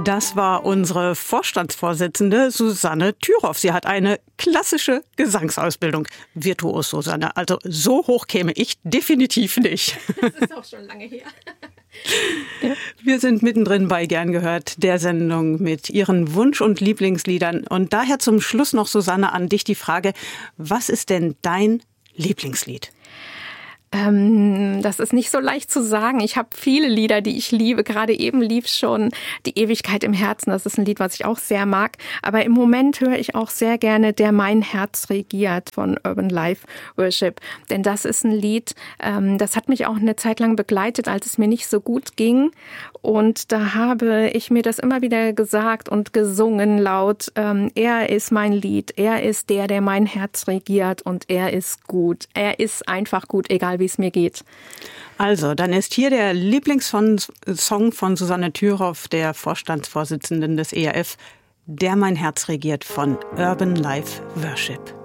Das war unsere Vorstandsvorsitzende Susanne Thüroff. Sie hat eine klassische Gesangsausbildung. Virtuos, Susanne. Also so hoch käme ich definitiv nicht. Das ist auch schon lange her. Ja. Wir sind mittendrin bei Gern gehört, der Sendung mit Ihren Wunsch- und Lieblingsliedern. Und daher zum Schluss noch, Susanne, an dich die Frage, was ist denn dein Lieblingslied? Das ist nicht so leicht zu sagen. Ich habe viele Lieder, die ich liebe. Gerade eben lief schon Die Ewigkeit im Herzen. Das ist ein Lied, was ich auch sehr mag. Aber im Moment höre ich auch sehr gerne Der mein Herz regiert von Urban Life Worship. Denn das ist ein Lied, das hat mich auch eine Zeit lang begleitet, als es mir nicht so gut ging. Und da habe ich mir das immer wieder gesagt und gesungen laut. Er ist mein Lied. Er ist der mein Herz regiert. Und er ist gut. Er ist einfach gut, egal wie es mir geht. Also, dann ist hier der Lieblingssong von Susanne Thüroff, der Vorstandsvorsitzenden des ERF, Der mein Herz regiert von Urban Life Worship.